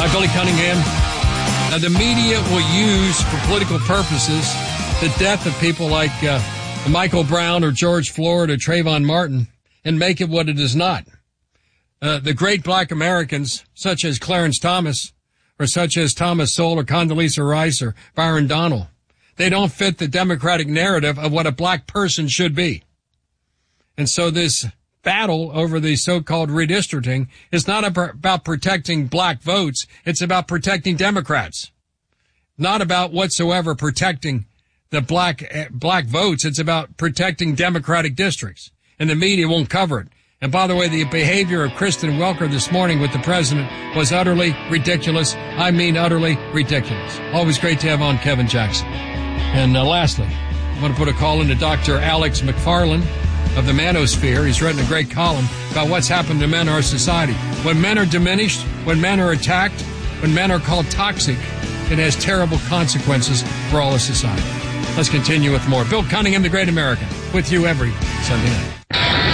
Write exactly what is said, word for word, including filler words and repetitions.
I'm Billy Cunningham. Now, the media will use for political purposes the death of people like uh, Michael Brown or George Floyd or Trayvon Martin and make it what it is not. Uh, the great black Americans, such as Clarence Thomas or such as Thomas Sowell or Condoleezza Rice or Byron Donald, they don't fit the Democratic narrative of what a black person should be. And so this battle over the so-called redistricting is not about protecting black votes. It's about protecting Democrats. Not about whatsoever protecting the black uh, black votes. It's about protecting Democratic districts. And the media won't cover it. And by the way, the behavior of Kristen Welker this morning with the president was utterly ridiculous. I mean utterly ridiculous. Always great to have on Kevin Jackson. And uh, lastly, I want to put a call into Doctor Alex McFarland of the Manosphere. He's written a great column about what's happened to men in our society. When men are diminished, when men are attacked, when men are called toxic, it has terrible consequences for all of society. Let's continue with more. Bill Cunningham, the Great American, with you every Sunday night.